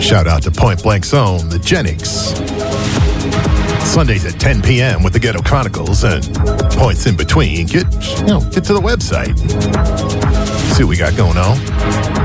Shout out to Point Blank Zone, the Genix. Sundays at 10 p.m. with the Ghetto Chronicles and points in between. Get to the website. See what we got going on.